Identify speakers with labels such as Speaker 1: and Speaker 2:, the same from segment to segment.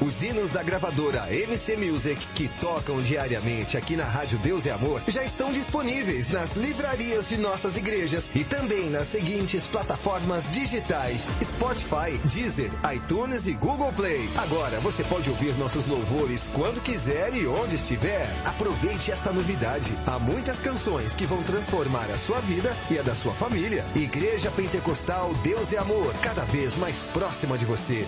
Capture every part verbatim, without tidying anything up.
Speaker 1: Os hinos da gravadora M C Music, que tocam diariamente aqui na Rádio Deus é Amor, já estão disponíveis nas livrarias de nossas igrejas e também nas seguintes plataformas digitais: Spotify, Deezer, iTunes e Google Play. Agora você pode ouvir nossos louvores quando quiser e onde estiver. Aproveite esta novidade. Há muitas canções que vão transformar a sua vida e a da sua família. Igreja Pentecostal Deus é Amor, cada vez mais próxima de você.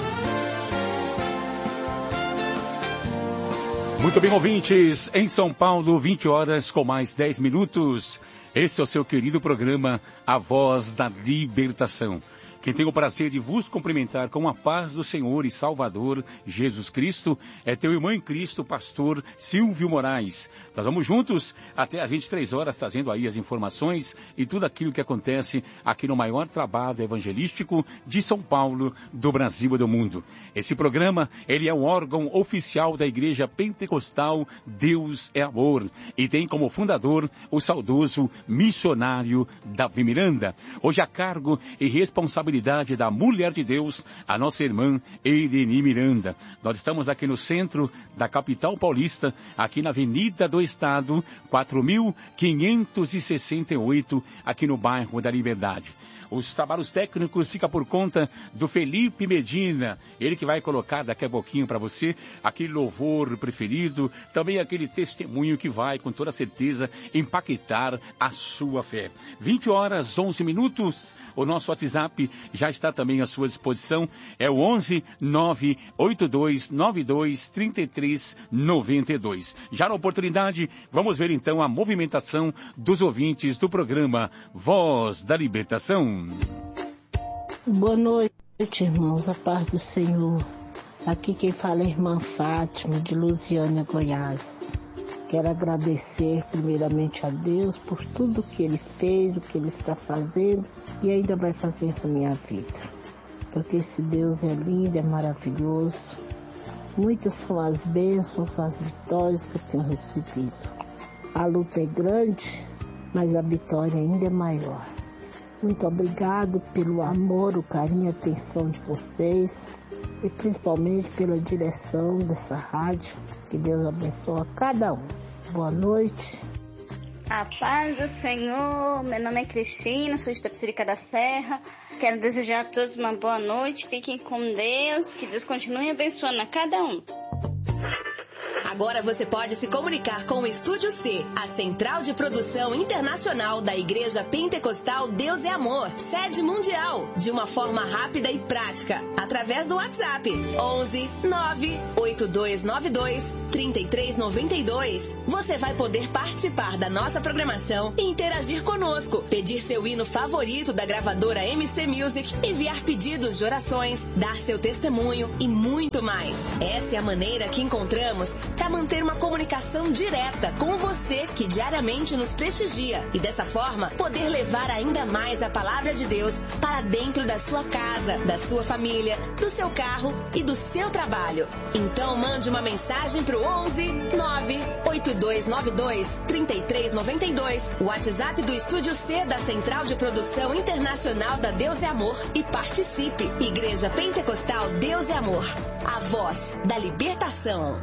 Speaker 2: Muito bem, ouvintes, em São Paulo, vinte horas com mais dez minutos. Esse é o seu querido programa, A Voz da Libertação. Quem tem o prazer de vos cumprimentar com a paz do Senhor e Salvador Jesus Cristo é teu irmão em Cristo, pastor Silvio Moraes. Nós vamos juntos até às vinte e três horas, trazendo aí as informações e tudo aquilo que acontece aqui no maior trabalho evangelístico de São Paulo, do Brasil e do mundo. Esse programa, ele é o órgão oficial da Igreja Pentecostal Deus é Amor e tem como fundador o saudoso missionário Davi Miranda. Hoje a cargo e responsabilidade da mulher de Deus, a nossa irmã Eleni Miranda. Nós estamos aqui no centro da capital paulista, aqui na Avenida do Estado, quatro mil quinhentos e sessenta e oito, aqui no bairro da Liberdade. Os trabalhos técnicos ficam por conta do Felipe Medina, ele que vai colocar daqui a pouquinho para você aquele louvor preferido, também aquele testemunho que vai, com toda certeza, impactar a sua fé. vinte horas, onze minutos, o nosso WhatsApp já está também à sua disposição, é o onze nove oito dois nove dois três três nove dois. Já na oportunidade, vamos ver então a movimentação dos ouvintes do programa Voz da Libertação.
Speaker 3: Boa noite, irmãos, a paz do Senhor. Aqui quem fala é a irmã Fátima, de Lusiânia, Goiás. Quero agradecer primeiramente a Deus por tudo que Ele fez, o que Ele está fazendo e ainda vai fazer na minha vida. Porque esse Deus é lindo, é maravilhoso. Muitas são as bênçãos, as vitórias que eu tenho recebido. A luta é grande, mas a vitória ainda é maior. Muito obrigado pelo amor, o carinho e a atenção de vocês e principalmente pela direção dessa rádio. Que Deus abençoe a cada um. Boa noite.
Speaker 4: A paz do Senhor, meu nome é Cristina, sou de Tapicirica da Serra. Quero desejar a todos uma boa noite, fiquem com Deus, que Deus continue abençoando a cada um.
Speaker 5: Agora você pode se comunicar com o Estúdio C, a central de produção internacional da Igreja Pentecostal Deus é Amor, sede mundial, de uma forma rápida e prática, através do WhatsApp onze nove oito dois nove dois três três nove dois. Você vai poder participar da nossa programação e interagir conosco, pedir seu hino favorito da gravadora M C Music, enviar pedidos de orações, dar seu testemunho e muito mais. Essa é a maneira que encontramos para manter uma comunicação direta com você que diariamente nos prestigia e dessa forma poder levar ainda mais a palavra de Deus para dentro da sua casa, da sua família, do seu carro e do seu trabalho. Então mande uma mensagem para o onze nove oito dois nove dois três três nove dois, o WhatsApp do Estúdio C da Central de Produção Internacional da Deus é Amor e participe. Igreja Pentecostal Deus é Amor, a voz da libertação.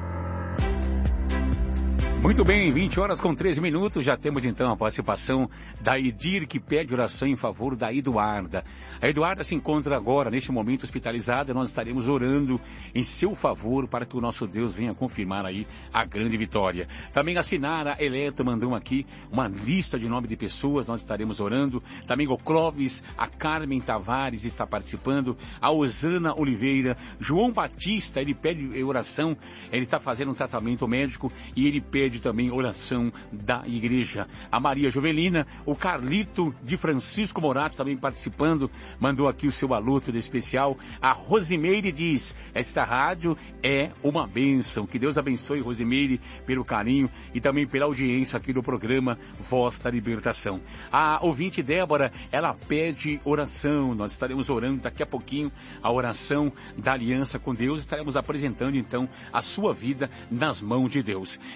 Speaker 2: Muito bem, vinte horas com treze minutos, já temos então a participação da Edir, que pede oração em favor da Eduarda. A Eduarda se encontra agora, neste momento, hospitalizada, e nós estaremos orando em seu favor para que o nosso Deus venha confirmar aí a grande vitória. Também a Sinara Eleto mandou aqui uma lista de nome de pessoas, nós estaremos orando. Também o Clóvis, a Carmen Tavares está participando, a Osana Oliveira, João Batista, ele pede oração, ele está fazendo um tratamento médico e ele pede também oração da igreja. A Maria Jovelina, o Carlito de Francisco Morato também participando, mandou aqui o seu alô todo especial. A Rosimeire diz, esta rádio é uma bênção. Que Deus abençoe, Rosimeire, pelo carinho e também pela audiência aqui do programa Voz da Libertação. A ouvinte Débora, ela pede oração. Nós estaremos orando daqui a pouquinho a oração da aliança com Deus. Estaremos apresentando então a sua vida nas mãos de Deus. E também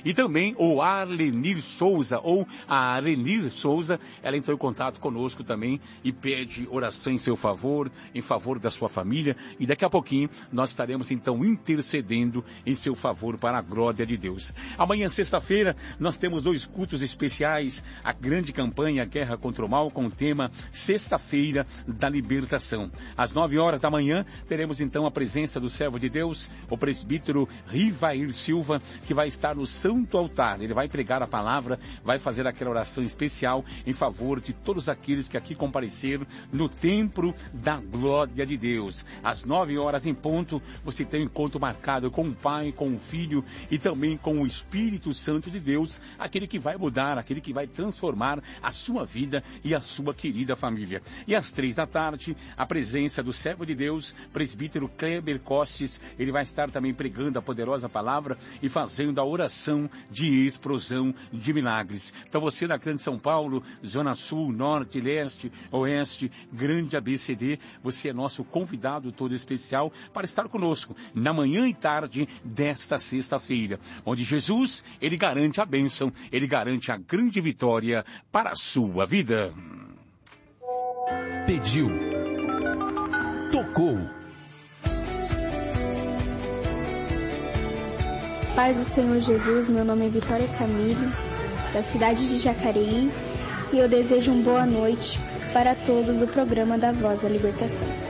Speaker 2: também o Arlenir Souza, ou a Arenir Souza, ela entrou em contato conosco também e pede oração em seu favor, em favor da sua família, e daqui a pouquinho nós estaremos então intercedendo em seu favor para a glória de Deus. Amanhã, sexta-feira, nós temos dois cultos especiais, a grande campanha Guerra contra o Mal, com o tema Sexta-feira da Libertação. Às nove horas da manhã, teremos então a presença do servo de Deus, o presbítero Rivair Silva, que vai estar no Santo Altar. Ele vai pregar a palavra, vai fazer aquela oração especial em favor de todos aqueles que aqui compareceram no templo da glória de Deus. Às nove horas em ponto, você tem um encontro marcado com o Pai, com o Filho e também com o Espírito Santo de Deus, aquele que vai mudar, aquele que vai transformar a sua vida e a sua querida família. E às três da tarde, a presença do servo de Deus, presbítero Kleber Costes, ele vai estar também pregando a poderosa palavra e fazendo a oração de explosão de milagres. Então você na Grande São Paulo, Zona Sul, Norte, Leste, Oeste, Grande A B C D, você é nosso convidado todo especial para estar conosco na manhã e tarde desta sexta-feira, onde Jesus, ele garante a bênção, ele garante a grande vitória para a sua vida.
Speaker 6: Pediu, tocou.
Speaker 7: Paz do Senhor Jesus, meu nome é Vitória Camille, da cidade de Jacareí, e eu desejo uma boa noite para todos do programa da Voz da Libertação.